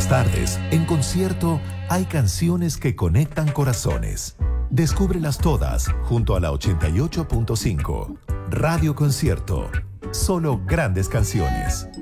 las tardes, en concierto, hay canciones que conectan corazones. Descúbrelas todas junto a la 88.5. Radio Concierto. Solo grandes canciones.